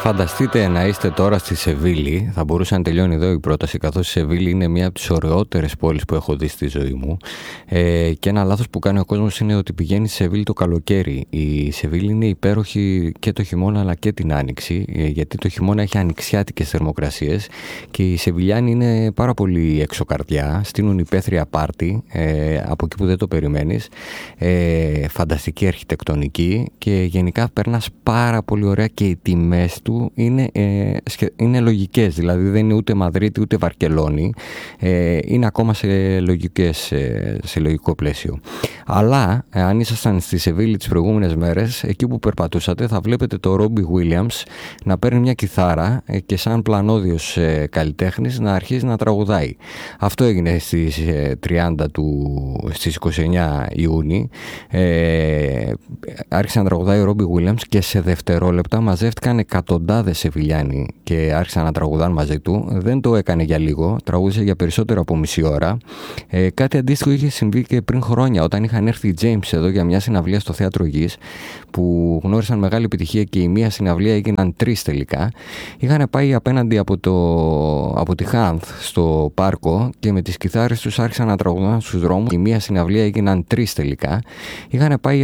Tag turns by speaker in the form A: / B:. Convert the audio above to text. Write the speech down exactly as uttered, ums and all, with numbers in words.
A: Φανταστείτε να είστε τώρα στη Σεβίλη, θα μπορούσε να τελειώνει εδώ η πρόταση, καθώς η Σεβίλη είναι μία από τις ωραιότερες πόλεις που έχω δει στη ζωή μου. Ε, και ένα λάθος που κάνει ο κόσμος είναι ότι πηγαίνει στη Σεβίλη το καλοκαίρι. Η Σεβίλη είναι υπέροχη και το χειμώνα αλλά και την άνοιξη, ε, γιατί το χειμώνα έχει ανοιξιάτικες θερμοκρασίες και οι Σεβιλιάνοι είναι πάρα πολύ εξωκαρδιά, στείνουν υπαίθρια πάρτι ε, από εκεί που δεν το περιμένεις, ε, φανταστική αρχιτεκτονική και γενικά περνάς πάρα πολύ ωραία και οι τιμές του είναι, ε, είναι λογικές, δηλαδή δεν είναι ούτε Μαδρίτη ούτε Βαρκελόνη, ε, είναι ακόμα σε, λογικές, ε, σε λογικό πλαίσιο. Αλλά αν ήσασταν στη Σεβίλη τις προηγούμενες μέρες, εκεί που περπατούσατε θα βλέπετε το Ρόμπι Williams να παίρνει μια κιθάρα ε, και σαν πλανόδιος ε, καλλιτέχνης να αρχίζει να τραγουδάει. Αυτό έγινε στις, ε, τριάντα του, στις είκοσι εννέα Ιούνιου. Ε, άρχισε να τραγουδάει ο Ρόμπι Williams και σε δευτερόλεπτα μαζεύτηκαν εκατοντάδες Σεβιλιάνοι και άρχισαν να τραγουδάν μαζί του. Δεν το έκανε για λίγο, τραγούδισε για περισσότερο από μισή ώρα. Ε, κάτι αντίστοιχο είχε συμβεί και πριν χρόνια, όταν είχαν έρθει οι James εδώ για μια συναυλία στο Θέατρο Γης, που γνώρισαν μεγάλη επιτυχία και η μία συναυλία έγιναν τρεις τελικά. Είχαν πάει απέναντι από, το, από τη Χάνθ στο πάρκο και με τις κιθάρες τους άρχισαν να τραγουδάν στους δρόμους. Η μία συναυλία έγιναν τρεις τελικά. Είχαν πάει